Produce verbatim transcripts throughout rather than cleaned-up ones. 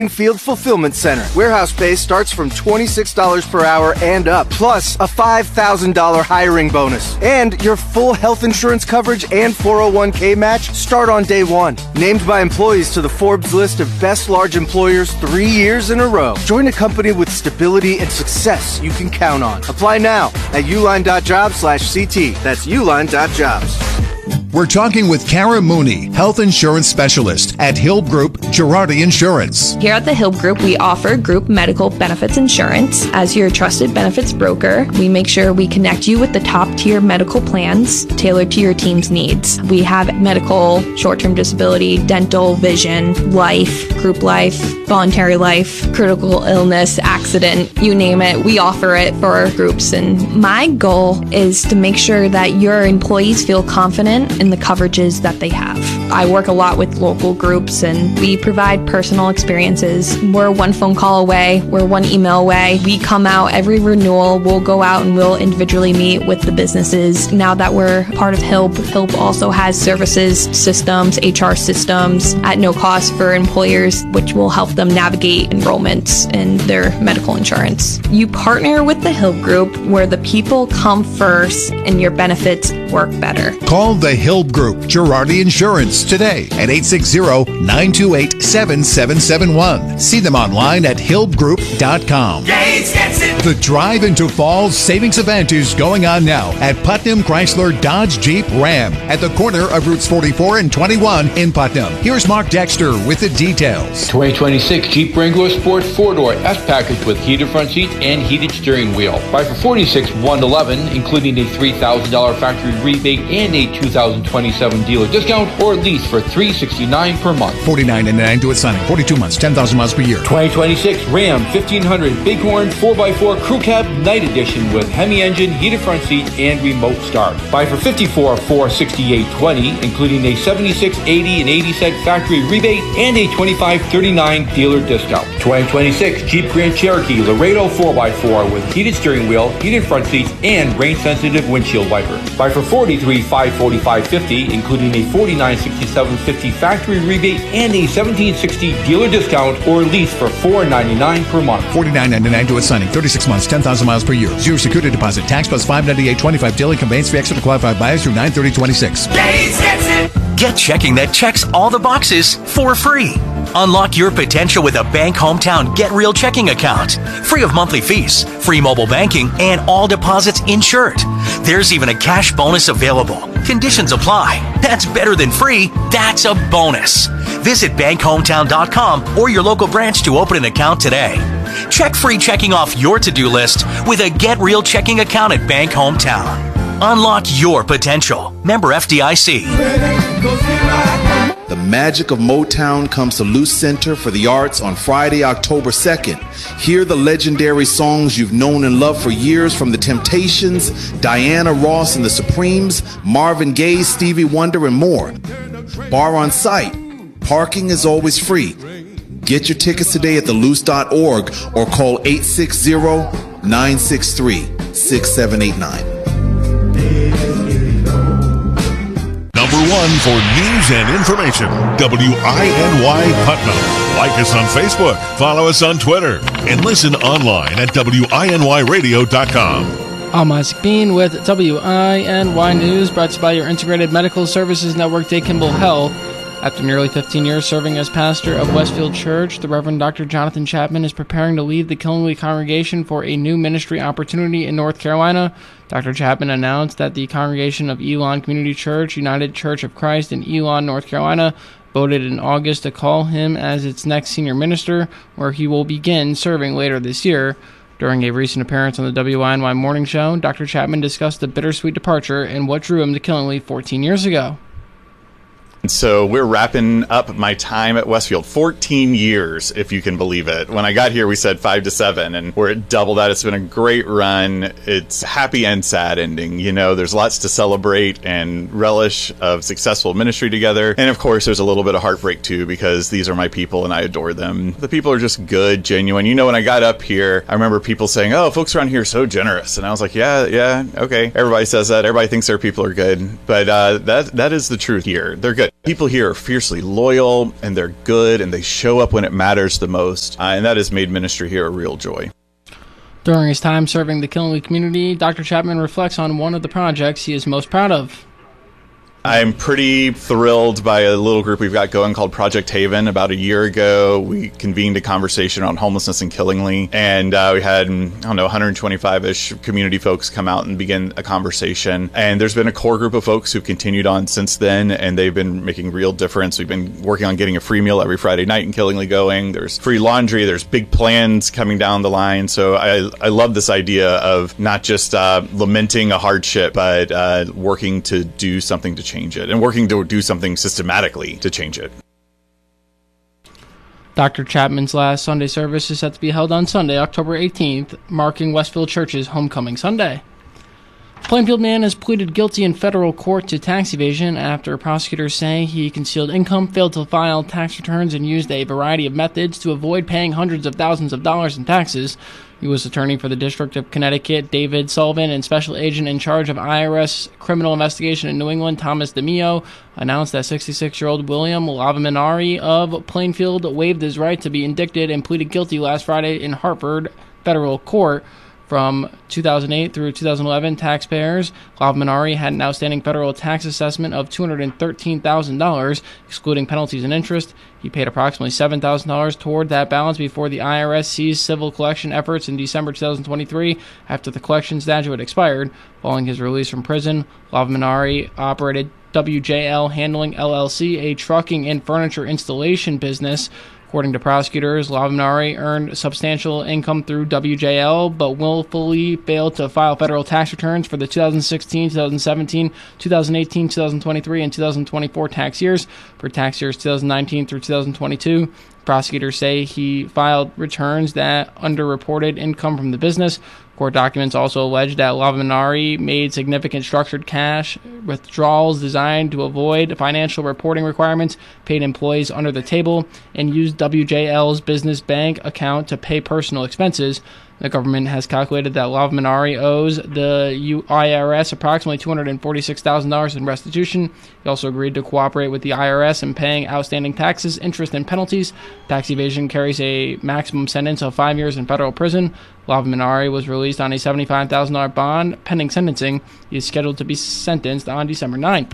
Field Fulfillment Center. Warehouse pay starts from twenty-six dollars per hour and up, plus a five thousand dollars hiring bonus. And your full health insurance coverage and four oh one k match start on day one. Named by employees to the Forbes list of best large employers three years in a row. Join a company with stability and success you can count on. Apply now at uline.job slash CT. That's uline.jobs. We're talking with Kara Mooney, health insurance specialist at Hill Group Girardi Insurance. Here at the Hill Group, we offer group medical benefits insurance. As your trusted benefits broker, we make sure we connect you with the top tier medical plans tailored to your team's needs. We have medical, short-term disability, dental, vision, life, group life, voluntary life, critical illness, accident, you name it. We offer it for our groups. And my goal is to make sure that your employees feel confident in the coverages that they have. I work a lot with local groups and we provide personal experiences. We're one phone call away, we're one email away. We come out every renewal, we'll go out and we'll individually meet with the businesses. Now that we're part of H I L P, H I L P also has services, systems, H R systems at no cost for employers, which will help them navigate enrollments in their medical insurance. You partner with the H I L P Group where the people come first and your benefits work better. Call the H I L P Group Girardi Insurance today at eight six zero, nine two eight, seven seven seven one. See them online at hilb group dot com. Gates gets it. The Drive into Falls savings event is going on now at Putnam Chrysler Dodge Jeep Ram at the corner of Routes forty-four and twenty-one in Putnam. Here's Mark Dexter with the details. twenty twenty-six Jeep Wrangler Sport four-door S-Package with heated front seats and heated steering wheel. Buy for forty-six thousand one hundred eleven dollars, including a three thousand dollars factory rebate and a two thousand twenty-seven dealer discount, or lease for three hundred sixty-nine dollars per month. forty-nine ninety-nine to its signing. forty-two months, ten thousand miles per year. twenty twenty-six Ram fifteen hundred Bighorn four by four Crew Cab Night Edition with Hemi engine, heated front seats, and remote start. Buy for fifty-four thousand four hundred sixty-eight dollars and twenty cents, including a seventy-six eighty and eighty cent factory rebate and a twenty-five thirty-nine dealer discount. twenty twenty-six Jeep Grand Cherokee Laredo four by four with heated steering wheel, heated front seats, and rain-sensitive windshield wiper. Buy for forty-three thousand five hundred forty-five dollars and fifty cents, including a forty-nine sixty-seven fifty factory rebate and a seventeen sixty dealer discount, or lease for four hundred ninety-nine dollars per month. forty-nine ninety-nine to its signing. thirty-six months, ten thousand miles per year. Zero security deposit. Tax plus five hundred ninety-eight dollars and twenty-five cents daily conveyance fee extra to qualified buyers through nine thirty twenty-six. Gates gets it. Get checking that checks all the boxes for free. Unlock your potential with a Bank Hometown Get Real checking account. Free of monthly fees, free mobile banking, and all deposits insured. There's even a cash bonus available. Conditions apply. That's better than free. That's a bonus. Visit bank hometown dot com or your local branch to open an account today. Check free checking off your to-do list with a Get Real checking account at Bank Hometown. Unlock your potential. Member F D I C. The magic of Motown comes to Luce Center for the Arts on Friday, October second. Hear the legendary songs you've known and loved for years from The Temptations, Diana Ross and the Supremes, Marvin Gaye, Stevie Wonder, and more. Bar on site. Parking is always free. Get your tickets today at the luce dot org or call eight six zero, nine six three, six seven eight nine. Number one for news and information, W I N Y Putnam. Like us on Facebook, follow us on Twitter, and listen online at W I N Y radio dot com. I'm Isaac Bean with W I N Y News, brought to you by your Integrated Medical Services Network, Day Kimball Health. After nearly fifteen years serving as pastor of Westfield Church, the Reverend Doctor Jonathan Chapman is preparing to leave the Killenly congregation for a new ministry opportunity in North Carolina. Doctor Chapman announced that the congregation of Elon Community Church, United Church of Christ in Elon, North Carolina, voted in August to call him as its next senior minister, where he will begin serving later this year. During a recent appearance on the W I N Y Morning Show, Doctor Chapman discussed the bittersweet departure and what drew him to Killenly fourteen years ago. And so we're wrapping up my time at Westfield. fourteen years, if you can believe it. When I got here, we said five to seven, and we're at double that. It's been a great run. It's happy and sad ending. You know, there's lots to celebrate and relish of successful ministry together. And of course, there's a little bit of heartbreak too, because these are my people and I adore them. The people are just good, genuine. You know, when I got up here, I remember people saying, oh, folks around here are so generous. And I was like, yeah, yeah, okay. Everybody says that. Everybody thinks their people are good. But uh, that that is the truth here. They're good. People here are fiercely loyal, and they're good, and they show up when it matters the most, uh, and that has made ministry here a real joy. During his time serving the Killingly community, Doctor Chapman reflects on one of the projects he is most proud of. I'm pretty thrilled by a little group we've got going called Project Haven. About a year ago, we convened a conversation on homelessness in Killingly, and uh, we had, I don't know, one hundred twenty-five-ish community folks come out and begin a conversation. And there's been a core group of folks who've continued on since then, and they've been making real difference. We've been working on getting a free meal every Friday night in Killingly going. There's free laundry. There's big plans coming down the line. So I, I love this idea of not just uh, lamenting a hardship, but uh, working to do something to change it, and working to do something systematically to change it. Doctor Chapman's last Sunday service is set to be held on Sunday, October eighteenth, marking Westfield Church's Homecoming Sunday. Plainfield man has pleaded guilty in federal court to tax evasion after prosecutors say he concealed income, failed to file tax returns, and used a variety of methods to avoid paying hundreds of thousands of dollars in taxes. U S Attorney for the District of Connecticut, David Sullivan, and Special Agent in charge of I R S Criminal Investigation in New England, Thomas DeMio, announced that sixty-six-year-old William Lavaminari of Plainfield waived his right to be indicted and pleaded guilty last Friday in Hartford federal court. From two thousand eight through two thousand eleven, taxpayers, Lavaminari had an outstanding federal tax assessment of two hundred thirteen thousand dollars, excluding penalties and interest. He paid approximately seven thousand dollars toward that balance before the I R S ceased civil collection efforts in December two thousand twenty-three after the collection statute had expired. Following his release from prison, Lavaminari operated W J L Handling L L C, a trucking and furniture installation business. According to prosecutors, Lavaminari earned substantial income through W J L, but willfully failed to file federal tax returns for the two thousand sixteen, two thousand seventeen, two thousand eighteen, two thousand twenty-three, and two thousand twenty-four tax years. For tax years two thousand nineteen through two thousand twenty-two, prosecutors say he filed returns that underreported income from the business. Court documents also allege that Lavaminari made significant structured cash withdrawals designed to avoid financial reporting requirements, paid employees under the table, and used W J L's business bank account to pay personal expenses. The government has calculated that Lavaminari owes the I R S approximately two hundred forty-six thousand dollars in restitution. He also agreed to cooperate with the I R S in paying outstanding taxes, interest, and penalties. Tax evasion carries a maximum sentence of five years in federal prison. Lavaminari was released on a seventy-five thousand dollars bond pending sentencing. He is scheduled to be sentenced on December ninth.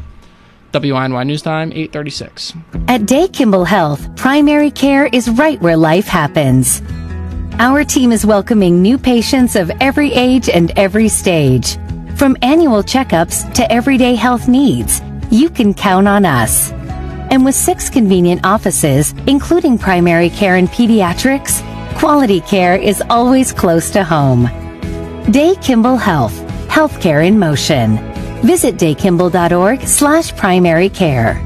W I N Y News Time, eight thirty-six. At Day Kimball Health, primary care is right where life happens. Our team is welcoming new patients of every age and every stage. From annual checkups to everyday health needs, you can count on us. And with six convenient offices, including primary care and pediatrics, quality care is always close to home. Day Kimball Health, healthcare in motion. Visit daykimball.org slash primary care.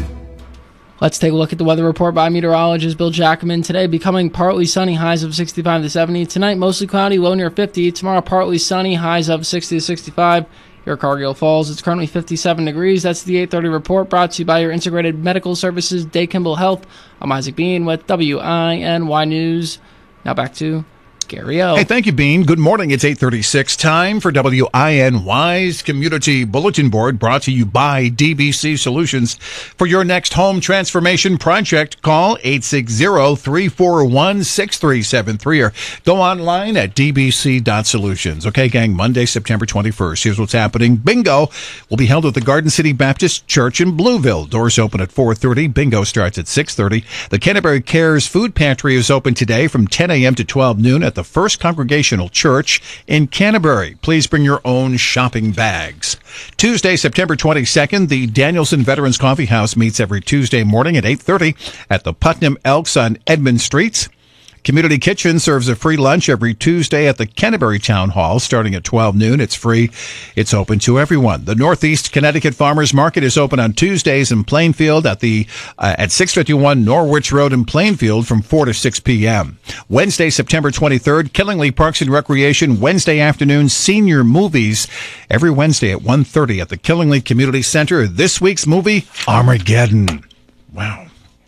Let's take a look at the weather report by meteorologist Bill Jackman. Today, becoming partly sunny, highs of sixty-five to seventy. Tonight, mostly cloudy, low near fifty. Tomorrow, partly sunny, highs of sixty to sixty-five. Here at Cargill Falls, it's currently fifty-seven degrees. That's the eight thirty report, brought to you by your integrated medical services, Day Kimball Health. I'm Isaac Bean with W I N Y News. Now back to Gary O. Hey, thank you, Bean. Good morning. It's eight thirty-six. Time for W I N Y's Community Bulletin Board, brought to you by D B C Solutions. For your next home transformation project, call eight six zero, three four one, six three seven three or go online at d b c dot solutions. Okay, gang, Monday, September twenty-first. Here's what's happening. Bingo will be held at the Garden City Baptist Church in Blueville. Doors open at four thirty. Bingo starts at six thirty. The Canterbury Cares Food Pantry is open today from ten a.m. to twelve noon at the First Congregational Church in Canterbury. Please bring your own shopping bags. Tuesday, September twenty-second, the Danielson Veterans Coffee House meets every Tuesday morning at eight thirty at the Putnam Elks on Edmund Street. Community Kitchen serves a free lunch every Tuesday at the Canterbury Town Hall starting at twelve noon. It's free. It's open to everyone. The Northeast Connecticut Farmers Market is open on Tuesdays in Plainfield at the uh, at six fifty-one Norwich Road in Plainfield from four to six p.m. Wednesday, September twenty-third, Killingly Parks and Recreation Wednesday afternoon senior movies every Wednesday at one thirty at the Killingly Community Center. This week's movie, Armageddon. Wow.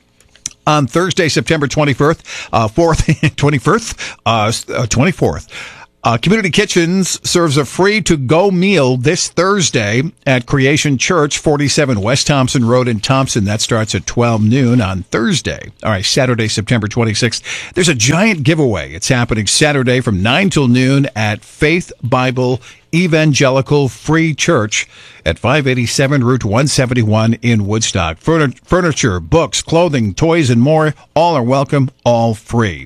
On Thursday, September twenty-fourth, uh, fourth, twenty-first, uh, twenty-fourth, Uh, Community Kitchens serves a free to-go meal this Thursday at Creation Church, forty-seven West Thompson Road in Thompson. That starts at twelve noon on Thursday. All right, Saturday, September twenty-sixth. There's a giant giveaway. It's happening Saturday from nine till noon at Faith Bible Evangelical Free Church at five eighty-seven Route one seventy-one in Woodstock. Furniture, books, clothing, toys, and more, all are welcome, all free.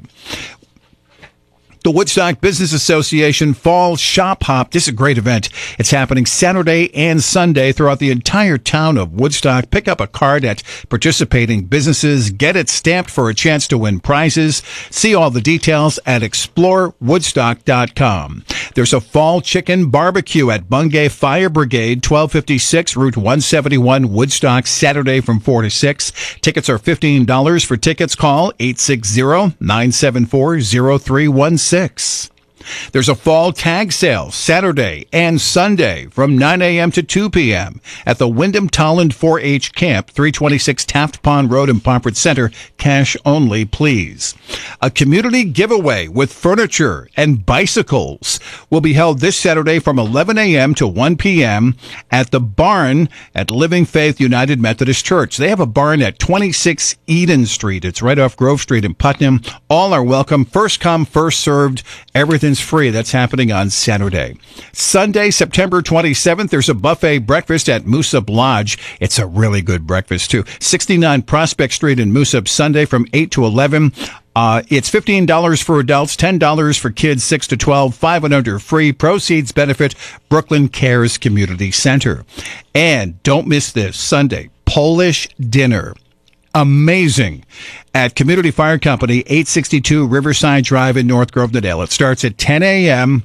The Woodstock Business Association Fall Shop Hop. This is a great event. It's happening Saturday and Sunday throughout the entire town of Woodstock. Pick up a card at participating businesses. Get it stamped for a chance to win prizes. See all the details at explore woodstock dot com. There's a fall chicken barbecue at Bungay Fire Brigade, twelve fifty-six Route one seventy-one, Woodstock, Saturday from four to six. Tickets are fifteen dollars. For tickets, call eight six zero, nine seven four, zero three one six. There's a fall tag sale Saturday and Sunday from nine a.m. to two p.m. at the Wyndham Tolland four H Camp, three twenty-six Taft Pond Road in Pomfret Center. Cash only, please. A community giveaway with furniture and bicycles will be held this Saturday from eleven a.m. to one p.m. at the barn at Living Faith United Methodist Church. They have a barn at twenty-six Eden Street. It's right off Grove Street in Putnam. All are welcome. First come, first served. Everything's free. That's happening on Saturday. Sunday, September twenty-seventh, there's a buffet breakfast at Moosup Lodge. It's a really good breakfast, too. sixty-nine Prospect Street in Moosup, Sunday from eight to eleven. Uh, it's fifteen dollars for adults, ten dollars for kids six to twelve, five and under free. Proceeds benefit Brooklyn Cares Community Center. And don't miss this Sunday, Polish dinner. Amazing. At Community Fire Company, eight sixty-two Riverside Drive in North Grove, Nadale. It starts at ten a.m.,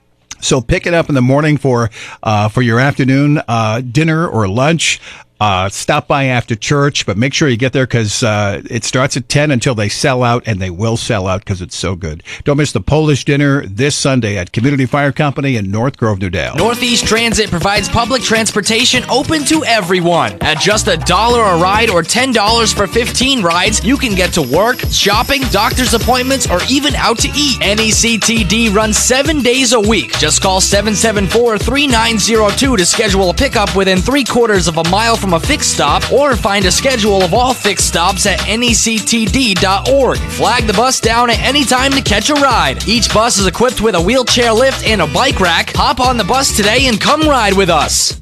so pick it up in the morning for uh, for your afternoon uh, dinner or lunch. Uh, stop by after church, but make sure you get there because uh, it starts at ten until they sell out, and they will sell out because it's so good. Don't miss the Polish dinner this Sunday at Community Fire Company in North Grove, Newdale. Northeast Transit provides public transportation open to everyone. At just a dollar a ride or ten dollars for fifteen rides, you can get to work, shopping, doctor's appointments, or even out to eat. N E C T D runs seven days a week. Just call seven seven four, three nine zero two to schedule a pickup within three quarters of a mile from a fixed stop, or find a schedule of all fixed stops at N E C T D dot org. Flag the bus down at any time to catch a ride. Each bus is equipped with a wheelchair lift and a bike rack. Hop on the bus today and come ride with us.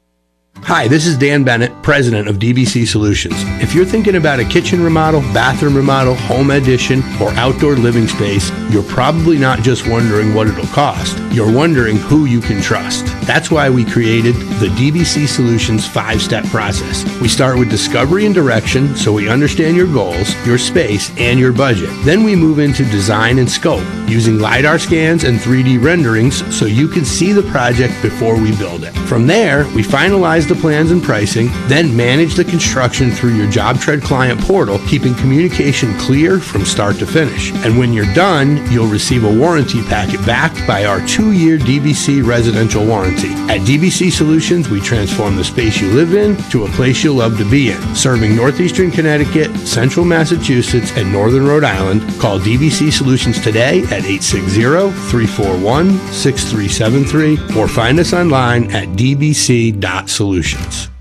Hi, this is Dan Bennett, president of D B C Solutions. If you're thinking about a kitchen remodel, bathroom remodel, home addition, or outdoor living space, you're probably not just wondering what it'll cost. You're wondering who you can trust. That's why we created the D B C Solutions five-step process. We start with discovery and direction so we understand your goals, your space, and your budget. Then we move into design and scope, using LiDAR scans and three D renderings so you can see the project before we build it. From there, we finalize the plans and pricing, then manage the construction through your JobTread client portal, keeping communication clear from start to finish. And when you're done, you'll receive a warranty packet backed by our two-year D B C residential warranty. At D B C Solutions, we transform the space you live in to a place you'll love to be in. Serving northeastern Connecticut, central Massachusetts, and northern Rhode Island, call D B C Solutions today at eight six zero, three four one, six three seven three or find us online at d b c dot solutions.